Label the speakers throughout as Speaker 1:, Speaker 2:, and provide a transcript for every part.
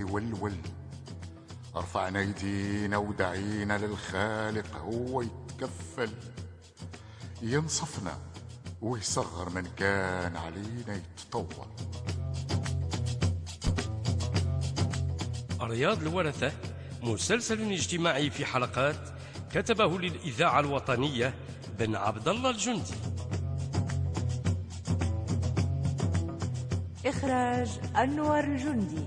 Speaker 1: يولول. رفعنا ايدينا ودعينا للخالق هو يتكفل، ينصفنا ويصغر من كان علينا يتطور.
Speaker 2: رياض الورثة مسلسل اجتماعي في حلقات، كتبه للإذاعة الوطنية بن عبد الله الجندي.
Speaker 3: إخراج أنور الجندي.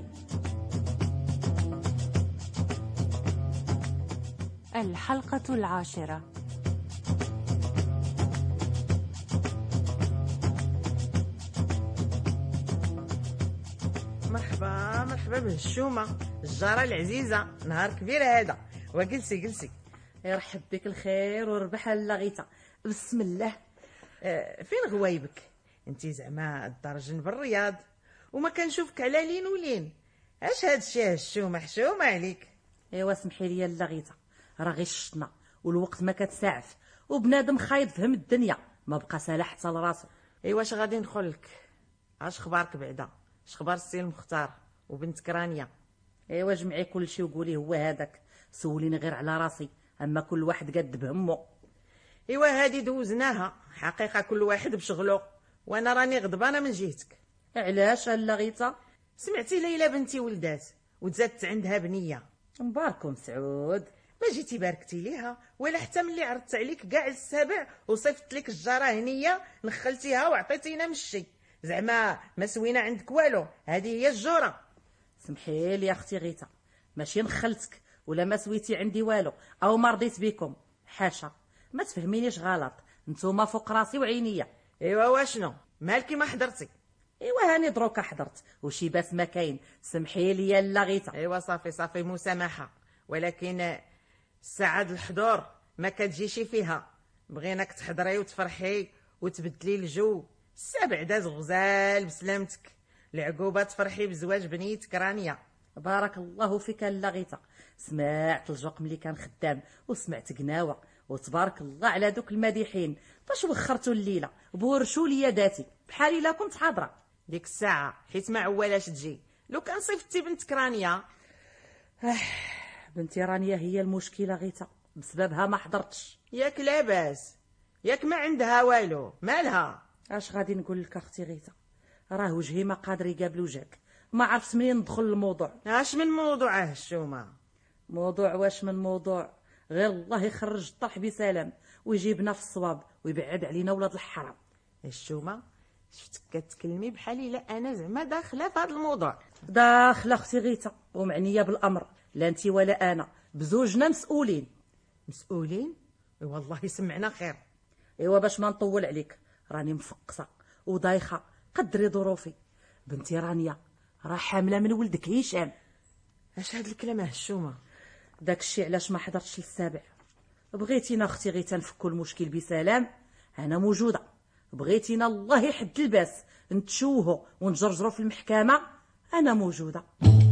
Speaker 3: الحلقة 10.
Speaker 4: مرحبا بهشومة الجارة العزيزة، نهار كبير هذا. وجلسي
Speaker 5: يرحب بك الخير وربح اللغيطة. بسم الله.
Speaker 4: فين غوايبك انتي؟ زعما الدرجن بالرياض وما كنشوفك على لين ولين. اش هاد الشيء هشومة؟ حشومة عليك.
Speaker 5: ايوا سمحي لي اللغيطة، راه غير شطنا والوقت ما كتساعف، وبنادم خايض فهم الدنيا ما بقى سالح حتى لراسو.
Speaker 4: ايوا اش غادي ندخلك؟ اش خبارك بعدا؟ اش خبار السي المختار وبنت كرانيا؟
Speaker 5: ايوا جمعي كل شيء وقولي هو هذاك، سوليني غير على راسي، اما كل واحد قد بهمو.
Speaker 4: ايوا هادي دوزناها حقيقة، كل واحد بشغلو، وانا راني غضبانة من جهتك.
Speaker 5: علاش اللغيطة؟
Speaker 4: سمعتي ليلى بنتي ولدات وتزادت عندها بنية.
Speaker 5: مبارك مسعود.
Speaker 4: ما جيتي باركتي ليها ولا حتى ملي عرضت عليك كاع السابع وصيفط لك الجاره هنيه نخلتيها وعطيتينا من الشي. زعما ما سوينا عندك والو، هذه هي الجوره.
Speaker 5: سمحي لي يا اختي غيتا، ماشي نخلتك ولا ما سويتي عندي والو او ما رضيت بكم، حاشا، ما تفهمينيش غلط، نتوما فوق راسي وعينيا.
Speaker 4: ايوا واشنو مالكي ما حضرتي؟
Speaker 5: ايوا هاني دروكا حضرت وشي باس ما كاين. سمحي لي لا غيتا.
Speaker 4: ايوا صافي مسامحه، ولكن سعاد الحضور ما كتجيش فيها. بغيناك تحضري وتفرحي وتبدلي الجو. السابع داز غزال بسلامتك، العقوبه تفرحي بزواج بنيتك رانيا.
Speaker 5: بارك الله فيك اللغيطة. سمعت الجوق ملي كان خدام وسمعت قناوة، وتبارك الله على دوك المديحين. باش وخرتوا الليله بورشوا لي يداتي بحالي لا كنت حاضره
Speaker 4: ديك الساعه، حيت ما عوالاش تجي. لو كان صيفتي بنتك رانيا.
Speaker 5: بنتي رانيا هي المشكله غيتا، بسببها ما حضرتش.
Speaker 4: ياك لاباس، ياك ما عندها والو، مالها؟
Speaker 5: اش غادي نقول لك اختي غيتا، راه وجهي ما قادر يقابل وجهك، ما عرفت منين ندخل الموضوع.
Speaker 4: اش من موضوع هشومه؟
Speaker 5: موضوع واش من موضوع؟ غير الله يخرج الطرح بسلام ويجيبنا في الصواب ويبعد علينا ولاد الحرام.
Speaker 4: هشومه شفتك كتكلمي بحالي لا انا زعما داخله في هذا الموضوع.
Speaker 5: داخله اختي غيتا ومعنيه بالامر، لا انت ولا انا، بزوجنا مسؤولين.
Speaker 4: مسؤولين؟ والله يسمعنا خير.
Speaker 5: ايوا باش ما نطول عليك، راني مفقصه ودايخه، قدري ظروفي. بنتي رانيا راه حامله من ولدك هشام.
Speaker 4: اش هاد الكلام هشومه؟
Speaker 5: داك الشيء علاش ما حضرتش للسابع. بغيتينا اختي غيتا نفكوا المشكل بسلام، انا موجوده. بغيتينا الله يحد الباس نتشوهوا ونجرجروا في المحكمه، انا موجوده.